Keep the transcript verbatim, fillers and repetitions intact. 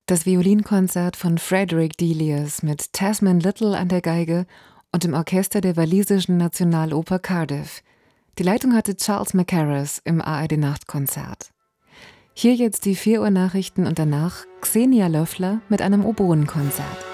Das Violinkonzert von Frederick Delius mit Tasman Little an der Geige und dem Orchester der walisischen Nationaloper Cardiff. Die Leitung hatte Charles Mackerras im A R D-Nachtkonzert. Hier jetzt die vier Uhr Nachrichten und danach Xenia Löffler mit einem Oboenkonzert.